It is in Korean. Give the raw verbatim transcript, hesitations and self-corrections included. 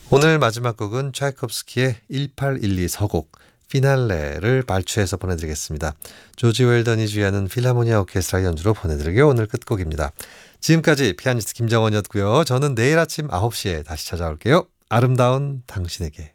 오늘 마지막 곡은 차이콥스키의 일팔일이 서곡 피날레를 발췌해서 보내드리겠습니다. 조지 웰던이 주의하는 필하모니아 오케스트라 연주로 보내드리게 오늘 끝곡입니다. 지금까지 피아니스트 김정원이었고요. 저는 내일 아침 아홉 시에 다시 찾아올게요. 아름다운 당신에게.